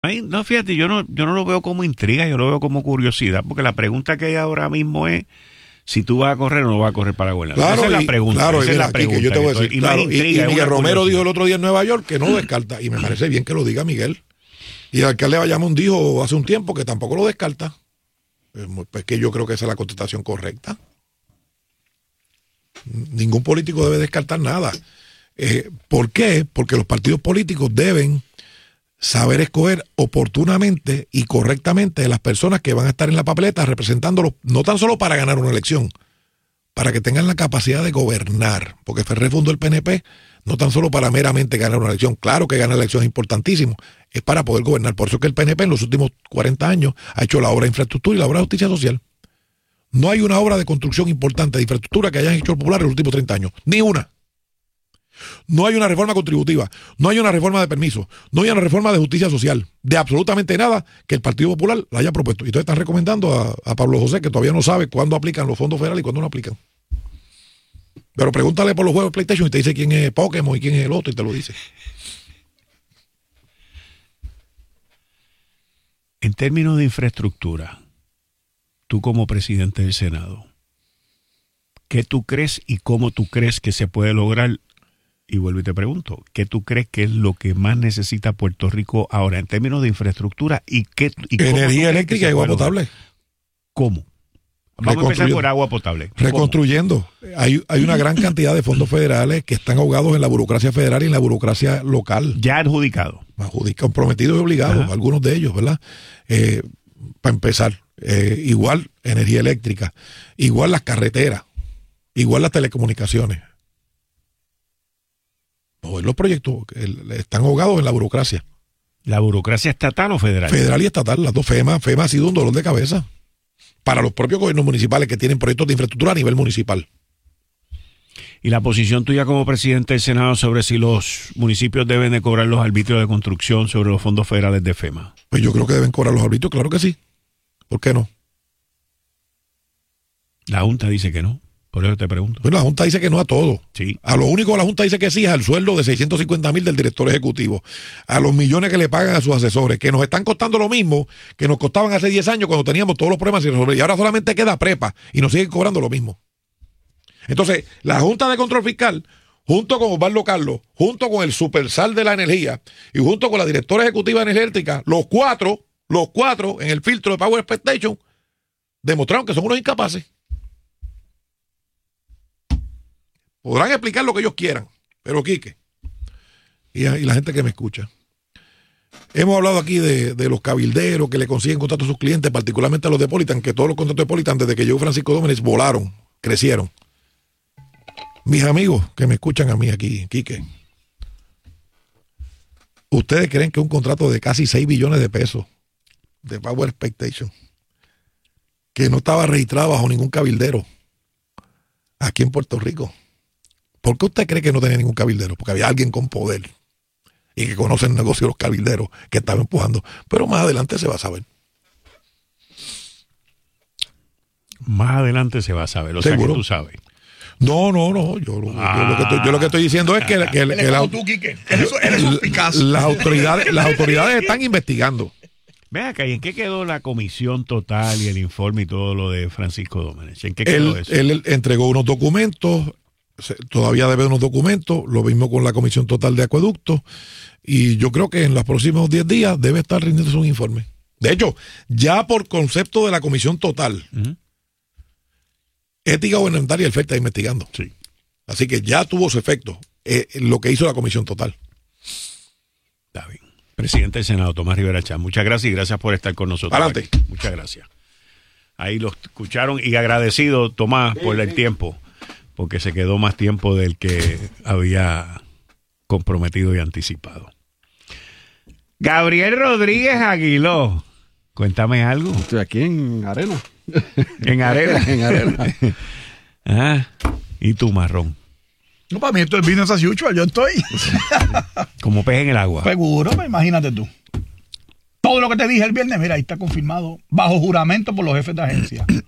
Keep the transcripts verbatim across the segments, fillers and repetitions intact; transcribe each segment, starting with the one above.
Ay, no, fíjate, yo no, yo no lo veo como intriga, yo lo veo como curiosidad, porque la pregunta que hay ahora mismo es si tú vas a correr o no vas a correr para gobernador. Claro, esa es la y, pregunta. Claro, esa y mira, es la pregunta. Quique, yo te voy a decir, y, claro, intriga, y, y Miguel Romero dijo el otro día en Nueva York que no lo descarta, y me parece bien que lo diga Miguel. Y el alcalde de Bayamón dijo hace un tiempo que tampoco lo descarta. Pues que yo creo que esa es la contestación correcta. Ningún político debe descartar nada. Eh, ¿Por qué? Porque los partidos políticos deben saber escoger oportunamente y correctamente las personas que van a estar en la papeleta representándolos, no tan solo para ganar una elección, para que tengan la capacidad de gobernar, porque Ferrer fundó el P N P no tan solo para meramente ganar una elección. Claro que ganar la elección es importantísimo, es para poder gobernar. Por eso que el P N P en los últimos cuarenta años ha hecho la obra de infraestructura y la obra de justicia social. No hay una obra de construcción importante de infraestructura que hayan hecho el Popular en los últimos treinta años, ni una. No hay una reforma contributiva, no hay una reforma de permisos, no hay una reforma de justicia social, de absolutamente nada que el Partido Popular la haya propuesto. Y entonces están recomendando a, a Pablo José, que todavía no sabe cuándo aplican los fondos federales y cuándo no aplican. Pero pregúntale por los juegos de PlayStation y te dice quién es Pokémon y quién es el otro y te lo dice. En términos de infraestructura, tú como presidente del Senado, ¿qué tú crees y cómo tú crees que se puede lograr? Y vuelvo y te pregunto, ¿qué tú crees que es lo que más necesita Puerto Rico ahora en términos de infraestructura y qué y energía eléctrica y agua potable? ¿Cómo? Vamos a empezar por agua potable. Reconstruyendo. Hay, hay una gran cantidad de fondos federales que están ahogados en la burocracia federal y en la burocracia local. Ya adjudicado. Adjudicados, prometidos y obligados, ajá, algunos de ellos, ¿verdad? Eh, para empezar, eh, igual energía eléctrica, igual las carreteras, igual las telecomunicaciones. Hoy los proyectos están ahogados en la burocracia. ¿La burocracia estatal o federal? Federal y estatal, las dos. FEMA, FEMA ha sido un dolor de cabeza para los propios gobiernos municipales que tienen proyectos de infraestructura a nivel municipal. ¿Y la posición tuya como presidente del Senado sobre si los municipios deben de cobrar los arbitrios de construcción sobre los fondos federales de FEMA? Pues yo creo que deben cobrar los arbitrios, claro que sí. ¿Por qué no? La Junta dice que no. Por eso te pregunto. Bueno, la Junta dice que no a todo. Sí. A lo único que la Junta dice que sí es al sueldo de seiscientos cincuenta mil del director ejecutivo, a los millones que le pagan a sus asesores, que nos están costando lo mismo que nos costaban hace diez años cuando teníamos todos los problemas sin resolver. Y ahora solamente queda prepa y nos siguen cobrando lo mismo. Entonces, la Junta de Control Fiscal, junto con Osvaldo Carlos, junto con el Supersal de la Energía y junto con la directora ejecutiva de Energía Eléctrica, los cuatro, los cuatro en el filtro de Power Expectation, demostraron que son unos incapaces. Podrán explicar lo que ellos quieran, pero Quique, y, y la gente que me escucha, hemos hablado aquí de, de los cabilderos que le consiguen contratos a sus clientes, particularmente a los de Politan, que todos los contratos de Politan desde que llegó Francisco Dómenes volaron, crecieron. Mis amigos que me escuchan a mí aquí, Quique, ¿ustedes creen que un contrato de casi seis billones de pesos de Power Expectation, que no estaba registrado bajo ningún cabildero aquí en Puerto Rico? ¿Por qué usted cree que no tenía ningún cabildero? Porque había alguien con poder y que conoce el negocio de los cabilderos que estaba empujando. Pero más adelante se va a saber. Más adelante se va a saber, o sea que tú sabes. No, no, no. Yo, ah. yo, lo, que estoy, yo lo que estoy diciendo es que, que, el, que la, tú, eres, eres las autoridades, las autoridades están investigando. Ven acá, ¿y en qué quedó la comisión total y el informe y todo lo de Francisco Dómenes? ¿En qué quedó él, eso? Él entregó unos documentos. Todavía debe unos documentos, lo mismo con la Comisión Total de Acueductos, y yo creo que en los próximos diez días debe estar rindiéndose un informe. De hecho, ya por concepto de la Comisión Total, uh-huh. Ética Gubernamental y el F E C está investigando. Sí. Así que ya tuvo su efecto eh, lo que hizo la Comisión Total. Está bien. Presidente del Senado, Tomás Rivera Chatz, muchas gracias y gracias por estar con nosotros. Adelante. Aquí. Muchas gracias. Ahí lo escucharon y agradecido, Tomás, por el tiempo, porque se quedó más tiempo del que había comprometido y anticipado. Gabriel Rodríguez Aguiló, cuéntame algo. Estoy aquí en Arena. ¿En Arena? En Arena. Ah, ¿y tú, Marrón? No, para mí esto es business as usual, yo estoy. Como pez en el agua. Seguro, pues imagínate tú. Todo lo que te dije el viernes, mira, ahí está confirmado, bajo juramento por los jefes de agencia.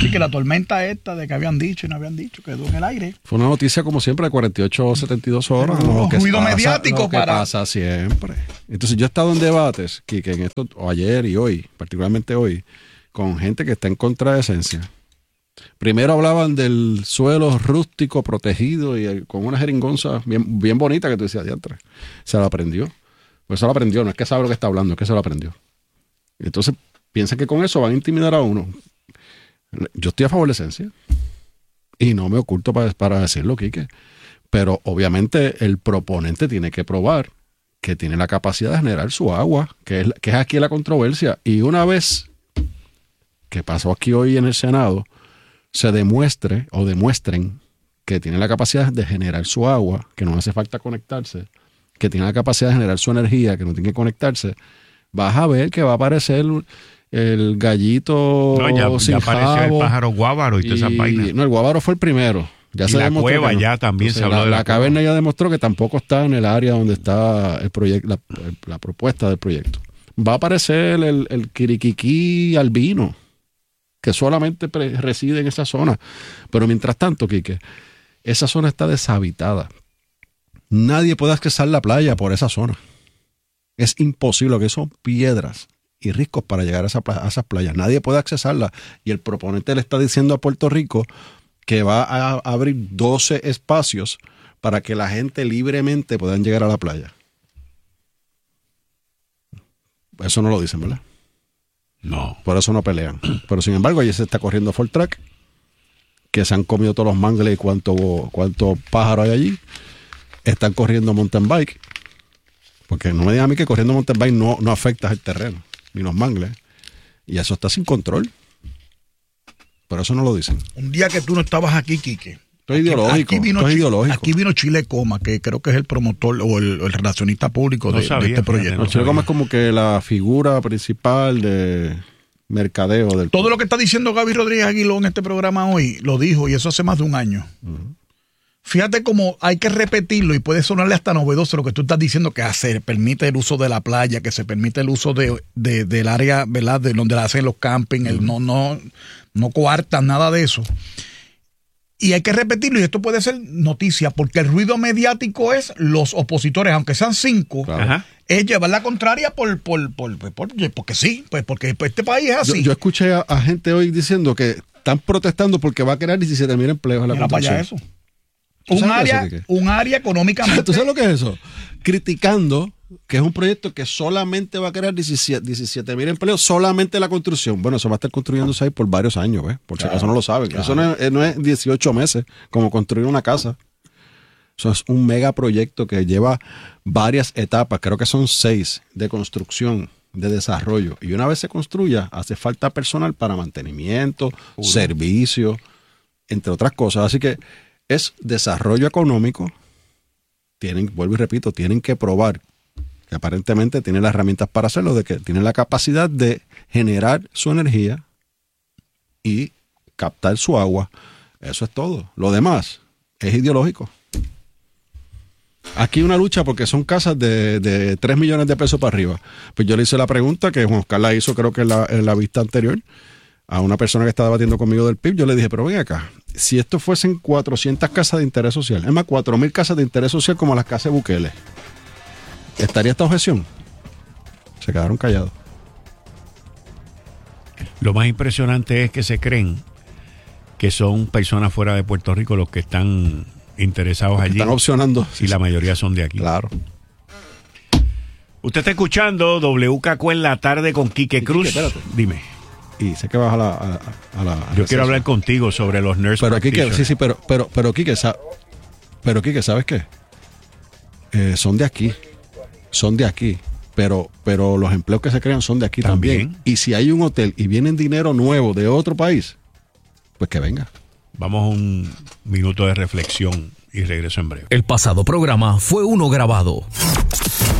Sí, que la tormenta esta de que habían dicho y no habían dicho quedó en el aire. Fue una noticia como siempre de cuarenta y ocho o setenta y dos horas. Un Lo que ruido pasa, mediático lo que para... pasa siempre. Entonces yo he estado en debates, Quique, en esto, o ayer y hoy, particularmente hoy, con gente que está en contra de Esencia. Primero hablaban del suelo rústico protegido y el, con una jeringonza bien, bien bonita que tú decías, diantre. Se la aprendió. Pues se lo aprendió, no es que sabe lo que está hablando, es que se lo aprendió. Entonces piensan que con eso van a intimidar a uno. Yo estoy a favor de Esencia y no me oculto para, para decirlo, Quique. Pero obviamente el proponente tiene que probar que tiene la capacidad de generar su agua, que es, que es aquí la controversia. Y una vez que pasó aquí hoy en el Senado, se demuestre o demuestren que tiene la capacidad de generar su agua, que no hace falta conectarse, que tiene la capacidad de generar su energía, que no tiene que conectarse, vas a ver que va a aparecer el gallito no, ya, sin ya apareció jabo, el pájaro guávaro y, y todas esas vainas. No, el guávaro fue el primero. Ya y se la cueva no. ya también Entonces, se habló la, de la, la caverna ya demostró que tampoco está en el área donde está el proyecto, la, la propuesta del proyecto. Va a aparecer el, el quiriquiquí albino, que solamente pre- reside en esa zona. Pero mientras tanto, Quique, esa zona está deshabitada. Nadie puede accesar la playa por esa zona. Es imposible, que son piedras y riscos para llegar a, esa, a esas playas. Nadie puede accesarla. Y el proponente le está diciendo a Puerto Rico que va a abrir doce espacios para que la gente libremente pueda llegar a la playa. Eso no lo dicen, ¿verdad? No. Por eso no pelean. Pero sin embargo, allí se está corriendo full track, que se han comido todos los mangles y cuánto, cuánto pájaro hay allí. Están corriendo mountain bike, porque no me digan a mí que corriendo mountain bike no, no afecta el terreno, ni los mangles. Y eso está sin control. Pero eso no lo dicen. Un día que tú no estabas aquí, Quique. Esto es ideológico. Aquí vino, esto es Chi- ideológico. aquí vino Chile Coma, que creo que es el promotor o el, el relacionista público No de, sabía, de este fíjate, proyecto. no No, Chile Coma es como que la figura principal de mercadeo del... Todo lo que está diciendo Gaby Rodríguez Aguiló en este programa hoy, lo dijo, y eso hace más de un año. Uh-huh. Fíjate cómo hay que repetirlo y puede sonarle hasta novedoso lo que tú estás diciendo, que se permite el uso de la playa, que se permite el uso de, de, del área, ¿verdad?, de donde hacen los campings, el no, no, no coartan nada de eso. Y hay que repetirlo, y esto puede ser noticia, porque el ruido mediático es los opositores, aunque sean cinco, Claro. Ajá. es llevar la contraria por, por, por, por, por- porque sí, pues porque este país es Yo, así. yo escuché a, a gente hoy diciendo que están protestando porque va a crear diecisiete mil empleos en la Mira para allá construcción. eso. ¿Tú Un sabes área, eso, Quique? un área económicamente. ¿Tú sabes lo que es eso? Criticando que es un proyecto que solamente va a crear diecisiete mil empleos, solamente la construcción. Bueno, eso va a estar construyéndose ahí por varios años, ¿ves? Por si Claro, acaso no lo saben. claro. Eso no es, no es dieciocho meses como construir una casa. Eso es un megaproyecto que lleva varias etapas, creo que son seis, de construcción, de desarrollo. Y una vez se construya, hace falta personal para mantenimiento, Puro. servicio, entre otras cosas. Así que es desarrollo económico. Tienen, vuelvo y repito, tienen que probar que aparentemente tienen las herramientas para hacerlo, de que tienen la capacidad de generar su energía y captar su agua. Eso es todo. Lo demás es ideológico. Aquí una lucha porque son casas de, de tres millones de pesos para arriba. Pues yo le hice la pregunta que Juan Oscar la hizo, creo que en la, en la vista anterior, a una persona que estaba debatiendo conmigo del P I B. Yo le dije, pero ven acá, si esto fuesen cuatrocientas casas de interés social, es más, cuatro mil casas de interés social como las casas de Bukele, ¿estaría esta objeción? Se quedaron callados. Lo más impresionante es que se creen que son personas fuera de Puerto Rico los que están interesados allí. Están opcionando. Y la mayoría son de aquí. Claro. Usted está escuchando W K Q en la tarde con Quique Quique, Cruz. espérate. Dime. Y sé que vas a la... A, a la a Yo la quiero hablar contigo sobre los nurse Pero Quique, practitioners. sí, sí, pero, pero, pero Quique, sa- pero Quique, ¿sabes qué? Eh, son de aquí. Son de aquí. Pero, pero los empleos que se crean son de aquí también. También. Y si hay un hotel y viene dinero nuevo de otro país, pues que venga. Vamos a un minuto de reflexión y regreso en breve. El pasado programa fue uno grabado.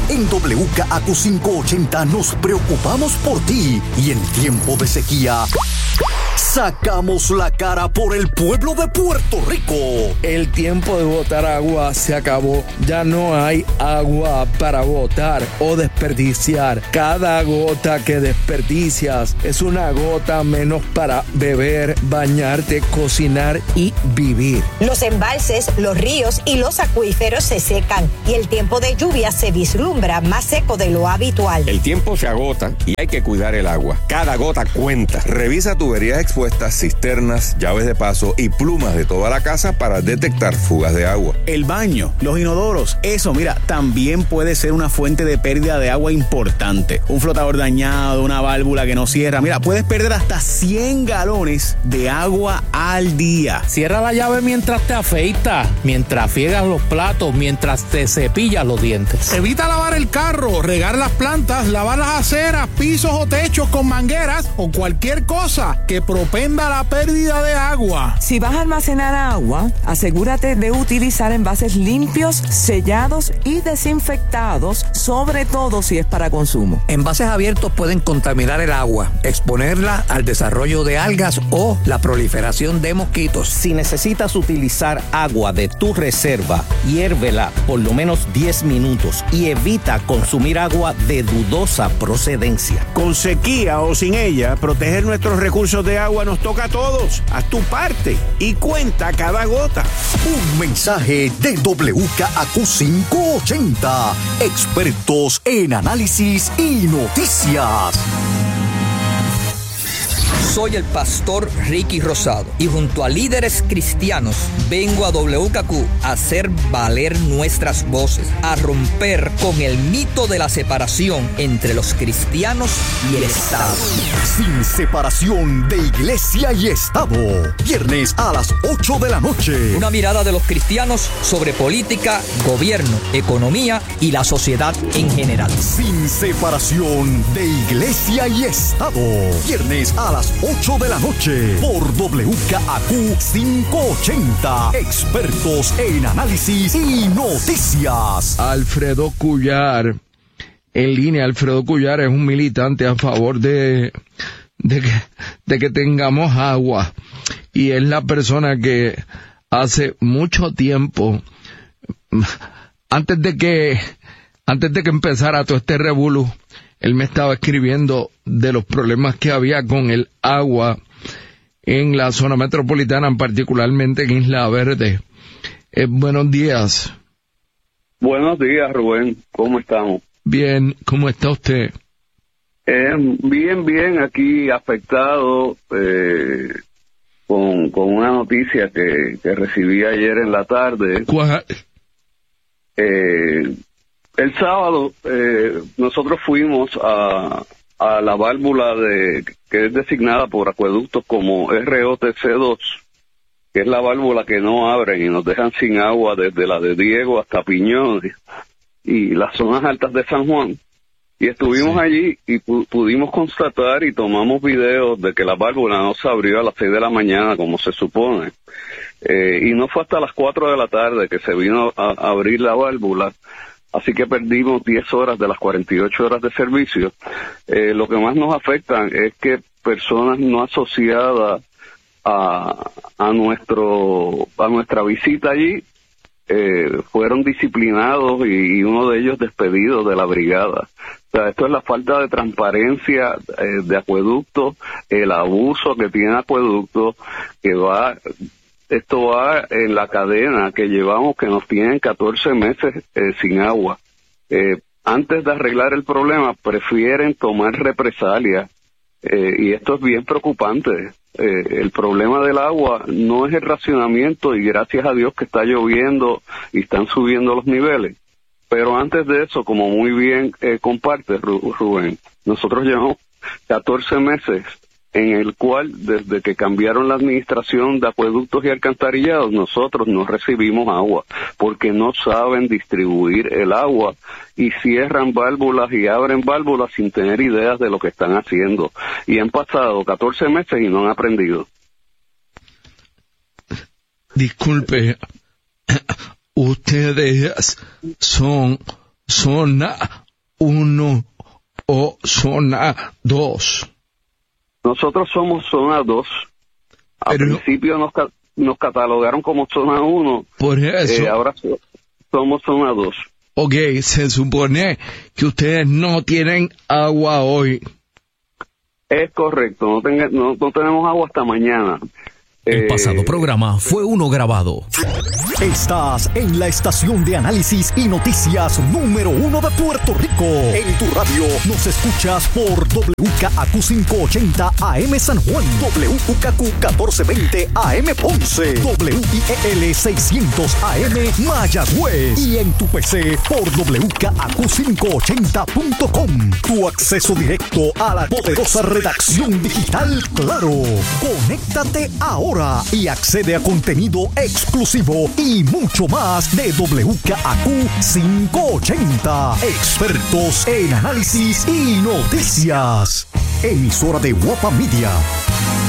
En W K A Q quinientos ochenta nos preocupamos por ti y en tiempo de sequía sacamos la cara por el pueblo de Puerto Rico. El tiempo de botar agua se acabó. Ya no hay agua para botar o desperdiciar. Cada gota que desperdicias es una gota menos para beber, bañarte, cocinar y vivir. Los embalses, los ríos y los acuíferos se secan y el tiempo de lluvia se vislumbra más seco de lo habitual. El tiempo se agota y hay que cuidar el agua. Cada gota cuenta. Revisa tuberías expuestas, cisternas, llaves de paso y plumas de toda la casa para detectar fugas de agua. El baño, los inodoros, eso, mira, también puede ser una fuente de pérdida de agua importante. Un flotador dañado, una válvula que no cierra. Mira, puedes perder hasta cien galones de agua al día. Cierra la llave mientras te afeitas, mientras friegas los platos, mientras te cepillas los dientes. Evita lavar el carro, regar las plantas, lavar las aceras, pisos o techos con mangueras o cualquier cosa que propenda la pérdida de agua. Si vas a almacenar agua, asegúrate de utilizar envases limpios, sellados y desinfectados, sobre todo si es para consumo. Envases abiertos pueden contaminar el agua, exponerla al desarrollo de algas o la proliferación de mosquitos. Si necesitas utilizar agua de tu reserva, hiérvela por lo menos diez minutos y evita consumir agua de dudosa procedencia. Con sequía o sin ella, proteger nuestros recursos de agua nos toca a todos. Haz tu parte y cuenta cada gota. Un mensaje de W K A Q quinientos ochenta. Expertos en análisis y noticias. Soy el pastor Ricky Rosado y junto a líderes cristianos vengo a W K Q a hacer valer nuestras voces, a romper con el mito de la separación entre los cristianos y el Estado. Sin separación de iglesia y Estado. Viernes a las ocho de la noche. Una mirada de los cristianos sobre política, gobierno, economía y la sociedad en general. Sin separación de iglesia y Estado. Viernes a las ocho de la noche por W K A Q quinientos ochenta. Expertos en análisis y noticias. Alfredo Cuyar, en línea. Alfredo Cuyar es un militante a favor de, de, que, de que tengamos agua y es la persona que hace mucho tiempo, antes de que, antes de que empezara todo este revolú, él me estaba escribiendo de los problemas que había con el agua en la zona metropolitana, particularmente en Isla Verde. Eh, buenos días. Buenos días, Rubén. ¿Cómo estamos? Bien. ¿Cómo está usted? Eh, bien, bien. Aquí afectado eh, con, con una noticia que, que recibí ayer en la tarde. ¿Cuál? Eh... El sábado eh, nosotros fuimos a, a la válvula de que es designada por acueductos como R O T C dos, que es la válvula que no abren y nos dejan sin agua desde la de Diego hasta Piñón y las zonas altas de San Juan. Y estuvimos sí. allí y pu- pudimos constatar y tomamos videos de que la válvula no se abrió a las seis de la mañana como se supone. Eh, y no fue hasta las cuatro de la tarde que se vino a, a abrir la válvula. Así que perdimos diez horas de las cuarenta y ocho horas de servicio. Eh, lo que más nos afecta es que personas no asociadas a, a nuestro a nuestra visita allí eh, fueron disciplinados y, y uno de ellos despedido de la brigada. O sea, esto es la falta de transparencia eh, de Acueducto, el abuso que tiene Acueducto, que va... Esto va en la cadena que llevamos, que nos tienen catorce meses eh, sin agua. Eh, antes de arreglar el problema, prefieren tomar represalias. Eh, y esto es bien preocupante. Eh, el problema del agua no es el racionamiento, y gracias a Dios que está lloviendo y están subiendo los niveles. Pero antes de eso, como muy bien eh, comparte Rubén, nosotros llevamos catorce meses en el cual, desde que cambiaron la administración de acueductos y alcantarillados, nosotros no recibimos agua, porque no saben distribuir el agua y cierran válvulas y abren válvulas sin tener ideas de lo que están haciendo. Y han pasado catorce meses y no han aprendido. Disculpe, ustedes son zona uno o zona dos? Nosotros somos zona dos. Al Pero, principio nos, ca- nos catalogaron como zona uno. Por eso. Eh, ahora so- somos zona dos. Ok, se supone que ustedes no tienen agua hoy. Es correcto, no, tenga, no, no tenemos agua hasta mañana. El Eh, pasado programa fue uno grabado. Estás en la estación de análisis y noticias número uno de Puerto Rico. En tu radio nos escuchas por W K A Q quinientos ochenta A M San Juan, W K Q catorce veinte A M Ponce, W I E L seiscientos A M Mayagüez y en tu P C por W K A Q quinientos ochenta punto com. Tu acceso directo a la poderosa redacción digital Claro. Conéctate ahora y accede a contenido exclusivo y mucho más de W K A Q quinientos ochenta. Expertos en análisis y noticias. Emisora de Guapa Media.